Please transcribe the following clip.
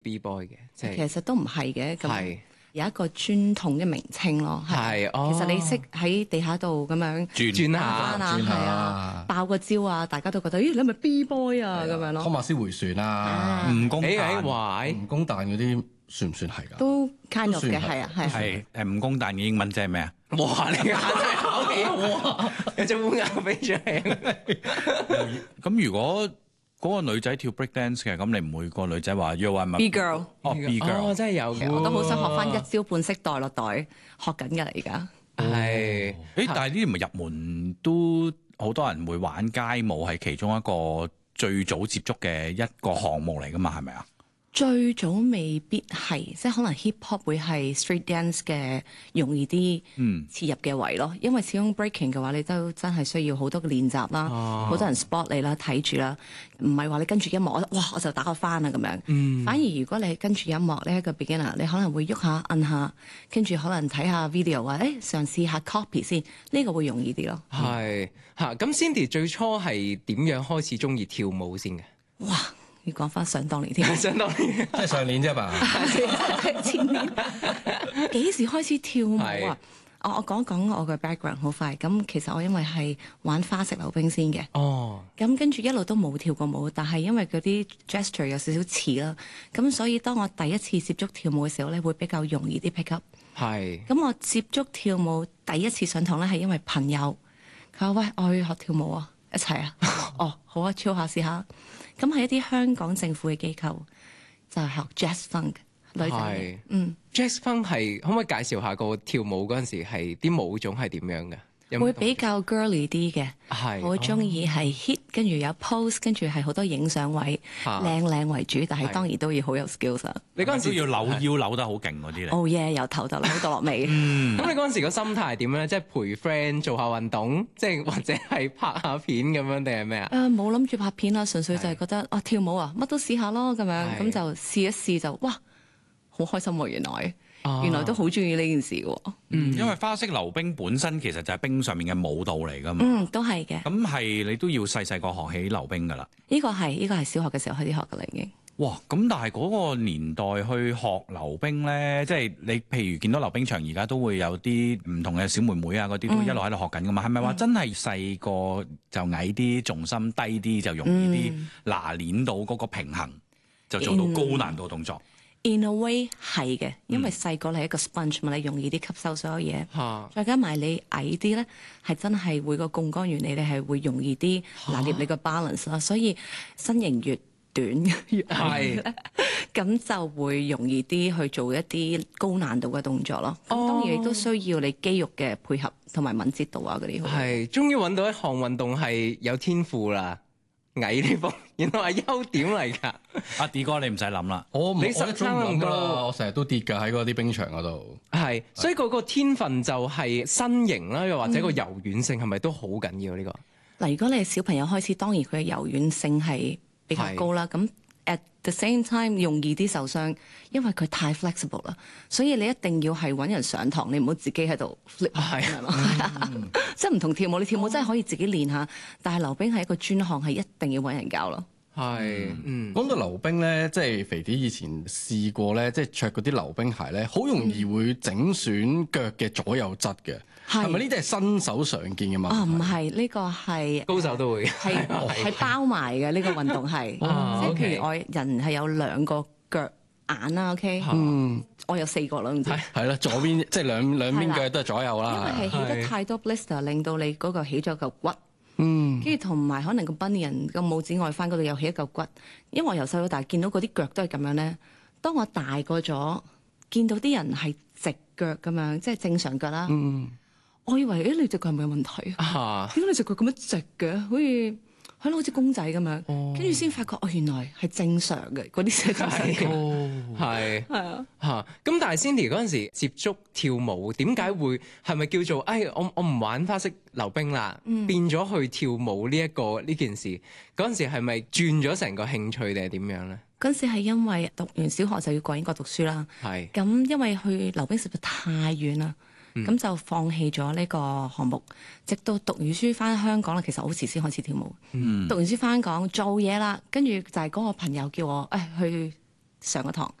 B boy 嘅，即係其實都唔係嘅，咁有一個專統嘅名稱咯。 係其實你識喺地下度咁樣轉下啊，係啊，爆個招啊，大家都覺得咦你係咪 B boy 啊咁樣咯。 托馬斯回旋啊， 蜈蚣彈， 蜈蚣彈嗰啲算唔算係㗎？ 都 kind of 嘅，係啊， 係蜈蚣彈嘅英文即係咩啊？ 哇！你眼真係考起我，有隻烏鴉飛出嚟。 咁如果嗰個女仔跳 break dance 嘅，咁你唔會個女仔話 You are my B girl。 B girl， 真係有嘅。 我都好想學翻一招半式袋落袋，學緊㗎啦而家。 係， 但係呢啲唔係入門都好多人會玩街舞，係其中一個最早接觸嘅一個項目嚟㗎嘛，係咪啊？ 最早未必係，即係可能 hip hop 會係 street dance 嘅容易啲切入嘅位咯。因為始終 breaking 嘅話，你都真係需要好多嘅練習啦，好多人 spot 你啦，睇住啦，唔係話你跟住音樂，我就打個翻啊咁樣。反而如果你係跟住音樂呢一個 beginner，你可能會喐下、摁下，跟住可能睇下 video 啊，嘗試下 copy 先，呢個會容易啲咯。 係嚇。咁 Cindy 最初係點樣開始中意跳舞先嘅？ 哇！要講翻想當年添， 想當年即係上年啫嘛。 前年幾時開始跳舞啊？我講一講我嘅 background 好快。咁其實我因為係玩花式溜冰先嘅。咁跟住一路都冇跳過舞，但係因為嗰啲 gesture 有少少似啦，咁所以當我第一次接觸跳舞嘅時候咧，會比較容易啲 pick up。咁我接觸跳舞第一次上堂咧，係因為朋友佢話：喂，我去學跳舞啊，一齊啊！好啊，超下試下。咁係一啲香港政府嘅機構，就係學 jazz funk 女仔。 jazz funk 係可唔可以介紹下個跳舞嗰陣時係啲舞種係點樣嘅？ 會比較 girly 啲嘅，我中意係 hit，跟住有 pose，跟住係好多影相位，靚為主，但係當然都要好有 skills 啊！ 你嗰陣時要扭腰扭得好勁嗰啲咧 ？Oh yeah，由頭到扭到落尾。 咁你嗰陣時個心態係點樣咧？即係陪 friend 做下運動，即係或者係拍下片咁樣定係咩啊？ 冇諗住拍片啦，純粹就係覺得跳舞啊，乜都試下咯咁樣，咁就試一試就哇，好開心喎！原來都好中意呢件事喎。 因為花式溜冰本身其實就係冰上面嘅舞蹈嚟㗎嘛。 都係嘅。 咁係你都要細細個學起溜冰㗎啦。 呢個係小學嘅時候開始學㗎啦已經。 哇！咁但係嗰個年代去學溜冰咧，即係你譬如見到溜冰場而家都會有啲唔同嘅小妹妹啊，嗰啲都一路喺度學緊㗎嘛。係咪話真係細個就矮啲，重心低啲就容易啲拿捏到嗰個平衡，就做到高難度動作 ？In a way 係嘅，因為細個你係一個 sponge 嘛，你容易啲吸收所有嘢。再加埋你矮啲咧，係真係會個槓桿原理，你係會容易啲拿捏你個 balance 啦。所以身形越短越矮咧，咁就會容易啲去做一啲高難度嘅動作咯。咁當然亦都需要你肌肉嘅配合同埋敏捷度啊嗰啲。 係，終於揾到一項運動係有天賦啦！矮呢方原來係優點嚟㗎。 阿 D 哥你唔使諗啦， 我實差唔多啦，我成日都跌㗎喺嗰啲冰場嗰度。 係，所以嗰個天分就係身形啦，又或者個柔軟性係咪都好緊要呢個？ 嗱，如果你係小朋友開始，當然佢嘅柔軟性係比較高啦。咁 at the same time 容易啲受傷，因為佢太 flexible 啦。所以你一定要係揾人上堂，你唔好自己喺度 flip 係嘛？即係唔同跳舞，你跳舞真係可以自己練下，但係溜冰係一個專項，係一定要揾人教咯。 講到溜冰咧，即係肥啲以前試過咧，即係着嗰啲溜冰鞋咧，好容易會整損腳嘅左右側嘅。係咪呢啲係新手常見嘅嘛？ 唔係，呢個係高手都會係包埋嘅呢個運動係，即係譬如我人係有兩個腳眼啦，OK，我有4個啦，唔知係啦，左邊即係兩邊腳都係左右啦。 因為係起得太多 blister，令到你嗰個起咗嚿骨。跟住同埋可能個 bunion 個拇指外翻嗰度又起一嚿骨，因為我由細到大見到嗰啲腳都係咁樣咧。當我大個咗，見到啲人係直腳咁樣，即係正常腳啦。我以為你隻腳係咪有問題啊？點解你隻腳咁樣直嘅？好似公仔咁樣。跟住先發覺原來係正常嘅嗰啲係正常嘅。 係咁但係 Cindy 嗰陣時接觸跳舞，點解會係咪叫做我唔玩花式溜冰啦，變咗去跳舞呢件事？嗰陣時係咪轉咗成個興趣定係點樣咧？ 嗰陣時係因為讀完小學就要過英國讀書啦。咁因為去溜冰實在太遠啦。咁就放棄咗呢個項目，直到讀完書翻香港啦。其實好遲先開始跳舞。讀完書翻香港做嘢啦，跟住就係嗰個朋友叫我去上個堂，